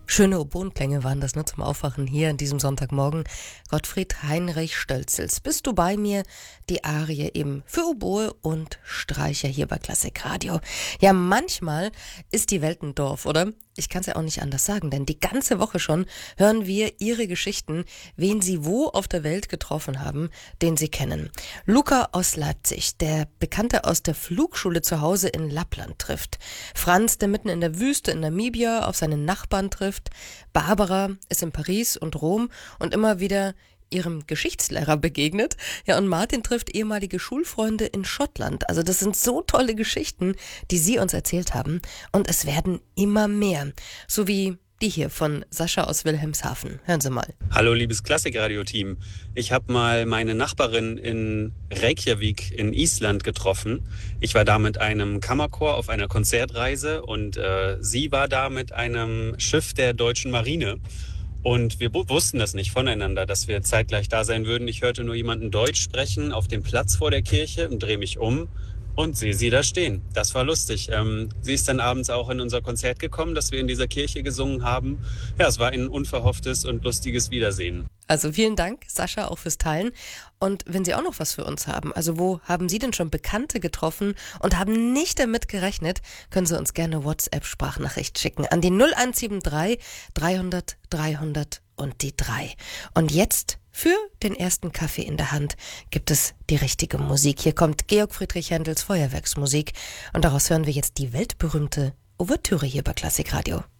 Schöne Oboenklänge waren das, ne, zum Aufwachen hier an diesem Sonntagmorgen. Gottfried Heinrich Stölzels. Bist du bei mir? Die Arie eben für Oboe und Streicher hier bei Klassik Radio. Ja, manchmal ist die Welt ein Dorf, oder? Ich kann es ja auch nicht anders sagen, denn die ganze Woche schon hören wir ihre Geschichten, wen sie wo auf der Welt getroffen haben, den sie kennen. Luca aus Leipzig, der Bekannte aus der Flugschule zu Hause in Lappland trifft. Franz, der mitten in der Wüste in Namibia auf seinen Nachbarn trifft. Barbara ist in Paris und Rom und immer wieder ihrem Geschichtslehrer begegnet. Ja, und Martin trifft ehemalige Schulfreunde in Schottland. Also das sind so tolle Geschichten, die sie uns erzählt haben. Und es werden immer mehr. So wie die hier von Sascha aus Wilhelmshaven. Hören Sie mal. Hallo liebes Klassik-Radio-Team. Ich habe mal meine Nachbarin in Reykjavik in Island getroffen. Ich war da mit einem Kammerchor auf einer Konzertreise und sie war da mit einem Schiff der deutschen Marine. Und wir wussten das nicht voneinander, dass wir zeitgleich da sein würden. Ich hörte nur jemanden Deutsch sprechen auf dem Platz vor der Kirche und drehe mich um und sehe sie da stehen. Das war lustig. Sie ist dann abends auch in unser Konzert gekommen, das wir in dieser Kirche gesungen haben. Ja, es war ein unverhofftes und lustiges Wiedersehen. Also vielen Dank, Sascha, auch fürs Teilen. Und wenn Sie auch noch was für uns haben, also wo haben Sie denn schon Bekannte getroffen und haben nicht damit gerechnet, können Sie uns gerne WhatsApp-Sprachnachricht schicken an die 0173 300 300 und die 3. Und jetzt für den ersten Kaffee in der Hand gibt es die richtige Musik. Hier kommt Georg Friedrich Händels Feuerwerksmusik und daraus hören wir jetzt die weltberühmte Ouvertüre hier bei Klassik Radio.